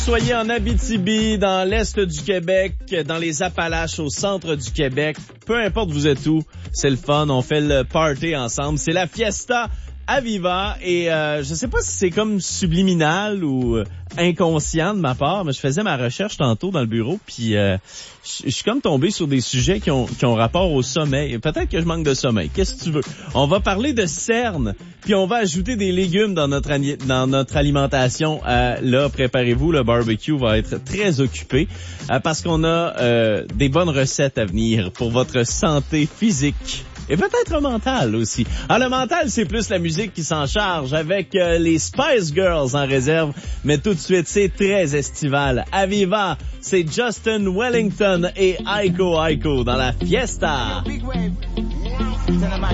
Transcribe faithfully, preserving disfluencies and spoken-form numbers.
Soyez en Abitibi, dans l'est du Québec, dans les Appalaches, au centre du Québec, peu importe vous êtes où, c'est le fun, on fait le party ensemble. C'est la Fiesta Aviva et euh, je sais pas si c'est comme subliminal ou inconscient de ma part, mais je faisais ma recherche tantôt dans le bureau puis euh, je suis comme tombé sur des sujets qui ont qui ont rapport au sommeil. Peut-être que je manque de sommeil. Qu'est-ce que tu veux? On va parler de cernes, puis on va ajouter des légumes dans notre dans notre alimentation. Euh, là, préparez-vous, le barbecue va être très occupé euh, parce qu'on a euh, des bonnes recettes à venir pour votre santé physique. Et peut-être mental aussi. Ah, le mental, c'est plus la musique qui s'en charge avec euh, les Spice Girls en réserve. Mais tout de suite, c'est très estival. Aviva, c'est Justin Wellington et Aiko Aiko dans la Fiesta.